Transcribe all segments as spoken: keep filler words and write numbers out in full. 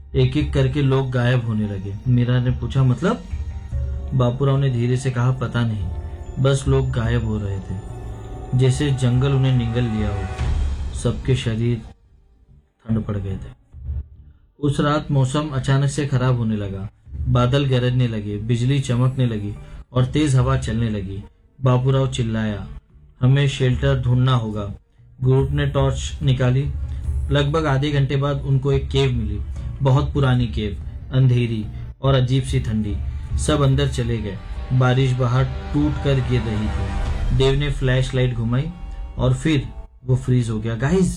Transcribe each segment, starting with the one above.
एक एक करके लोग गायब होने लगे। मीरा ने पूछा, मतलब? बापूराव ने धीरे से कहा, पता नहीं, बस लोग गायब हो रहे थे, जैसे जंगल उन्हें निगल लिया हो। सबके शरीर ठंड पड़ गए थे। उस रात मौसम अचानक से खराब होने लगा। बादल गरजने लगे, बिजली चमकने लगी और तेज हवा चलने लगी। बापूराव चिल्लाया, हमें शेल्टर ढूंढना होगा। ग्रुप ने टॉर्च निकाली। लगभग आधे घंटे बाद उनको एक केव मिली, बहुत पुरानी केव, अंधेरी और अजीब सी ठंडी। सब अंदर चले गए। बारिश बाहर टूट कर गिर रही थी। देव ने फ्लैश लाइट घुमाई और फिर वो फ्रीज हो गया। गाइस,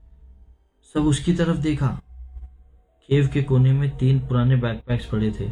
सब उसकी तरफ देखा। केव के कोने में तीन पुराने बैकपैक्स पड़े थे,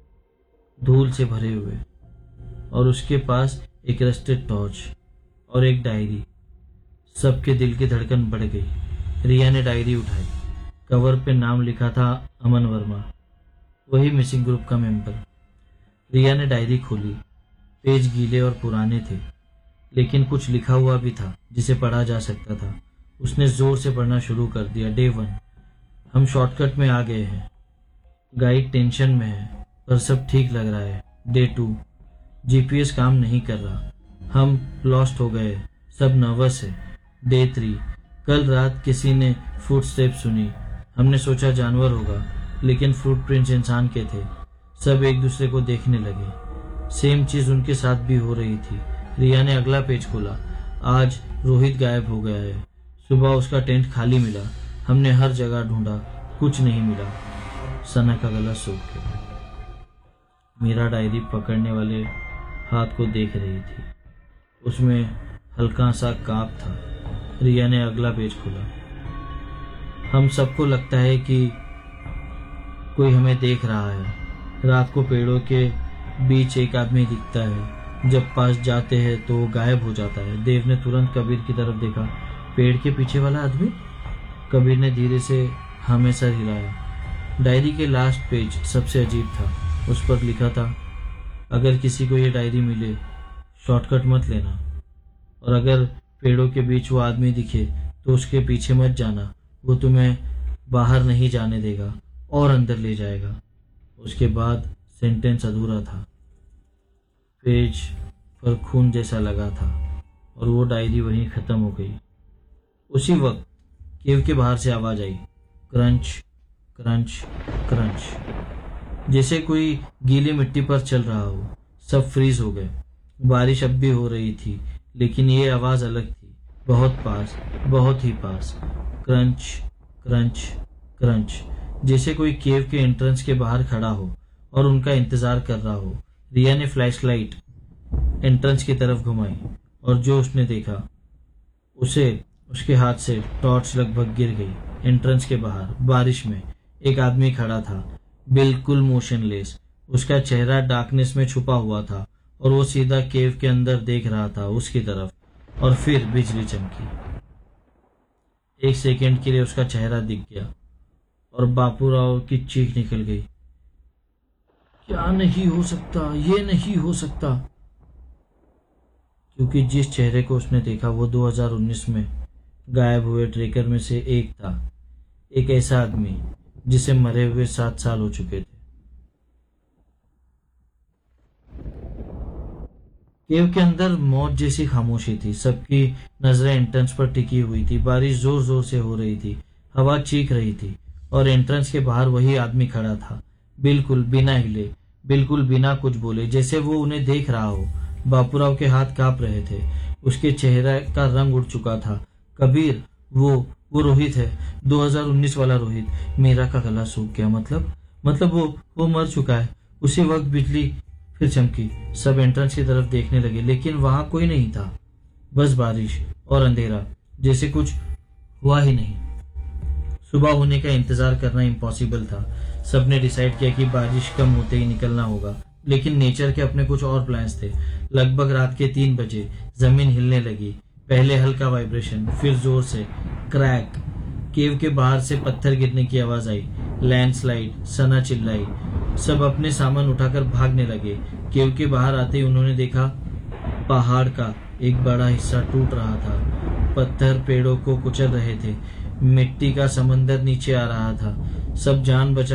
धूल से भरे हुए, और उसके पास एक रस्टेड टॉर्च और एक डायरी। सबके दिल की धड़कन बढ़ गई। रिया ने डायरी उठाई। कवर पे नाम लिखा था अमन वर्मा, वही मिसिंग ग्रुप का मेंबर। रिया ने डायरी खोली। पेज गीले और पुराने थे, लेकिन कुछ लिखा हुआ भी था जिसे पढ़ा जा सकता था। उसने जोर से पढ़ना शुरू कर दिया। डे वन, हम शॉर्टकट में आ गए हैं। गाइड टेंशन में है, पर सब ठीक लग रहा है। डे टू, जीपीएस काम नहीं कर रहा, हम लॉस्ट हो गए, सब नर्वस है। डे थ्री, कल रात किसी ने फुटस्टेप सुनी, हमने सोचा जानवर होगा, लेकिन फुटप्रिंट्स इंसान के थे। सब एक दूसरे को देखने लगे। सेम चीज उनके साथ भी हो रही थी। रिया ने अगला पेज खोला। आज रोहित गायब हो गया है। सुबह उसका टेंट खाली मिला। हमने हर जगह ढूंढा, कुछ नहीं मिला। सना का गला सूख गया। मीरा डायरी पकड़ने वाले हाथ को देख रही थी। उसमें हल्का सा कांप था। रिया ने अगला पेज खोला। हम सबको लगता है कि कोई हमें देख रहा है। रात को पेड़ों के बीच एक आदमी दिखता है, जब पास जाते हैं तो वो गायब हो जाता है। देव ने तुरंत कबीर की तरफ देखा। पेड़ के पीछे वाला आदमी? कबीर ने धीरे से हमें सर हिलाया। डायरी के लास्ट पेज सबसे अजीब था। उस पर लिखा था, अगर किसी को ये डायरी मिले, शॉर्टकट मत लेना, और अगर पेड़ों के बीच वो आदमी दिखे तो उसके पीछे मत जाना, वो तुम्हें बाहर नहीं जाने देगा और अंदर ले जाएगा। उसके बाद सेंटेंस अधूरा था। पेज पर खून जैसा लगा था और वो डायरी वहीं खत्म हो गई। उसी वक्त केव के बाहर से आवाज आई, क्रंच क्रंच क्रंच, जैसे कोई गीली मिट्टी पर चल रहा हो। सब फ्रीज हो गए। बारिश अब भी हो रही थी, लेकिन ये आवाज अलग थी, बहुत पास, बहुत ही पास। क्रंच क्रंच क्रंच, जैसे कोई केव के एंट्रेंस के बाहर खड़ा हो और उनका इंतजार कर रहा हो। रिया ने फ्लैशलाइट एंट्रेंस की तरफ घुमाई और जो उसने देखा, उसे उसके हाथ से टॉर्च लगभग गिर गई। एंट्रेंस के बाहर बारिश में एक आदमी खड़ा था, बिल्कुल मोशनलेस। उसका चेहरा डार्कनेस में छुपा हुआ था और वो सीधा केव के अंदर देख रहा था, उसकी तरफ। और फिर बिजली चमकी। एक सेकंड के लिए उसका चेहरा दिख गया और बापूराव की चीख निकल गई, क्या नहीं हो सकता, ये नहीं हो सकता। क्योंकि जिस चेहरे को उसने देखा वो दो हज़ार उन्नीस में गायब हुए ट्रेकर में से एक था। एक ऐसा आदमी जिसे मरे हुए सात साल हो चुके थे। केव के अंदर मौत जैसी खामोशी थी। सबकी नजरें एंट्रेंस पर टिकी हुई थी। बारिश जोर जोर से हो रही थी, हवा चीख रही थी और एंट्रेंस के बाहर वही आदमी खड़ा था, बिल्कुल बिना हिले, बिल्कुल बिना कुछ बोले, जैसे वो उन्हें देख रहा हो। बापूराव के हाथ कांप रहे थे। उसके चेहरे का रंग उड़ चुका था। कबीर, वो वो रोहित है, दो हज़ार उन्नीस वाला रोहित। मीरा का गला सूख गया। मतलब मतलब वो वो मर चुका है। उसी वक्त बिजली फिर चमकी। सब एंट्रेंस की तरफ देखने लगे, लेकिन वहां कोई नहीं था, बस बारिश और अंधेरा, जैसे कुछ हुआ ही नहीं। सुबह होने का इंतजार करना इम्पॉसिबल था। सबने डिसाइड किया कि बारिश कम होते ही निकलना होगा, लेकिन नेचर के अपने कुछ और प्लान्स थे। लगभग रात के तीन बजे जमीन हिलने लगी। पहले हल्का वाइब्रेशन, फिर जोर से क्रैक। केव के बाहर से पत्थर गिरने की आवाज आई। लैंडस्लाइड। सना चिल्लाई। सब अपने सामान उठाकर भागने लगे। केव के बाहर आते ही उन्होंने देखा पहाड़ का एक बड़ा हिस्सा टूट रहा था। पत्थर पेड़ों को कुचल रहे थे। मिट्टी का समंदर नीचे आ रहा था। सब जान बचा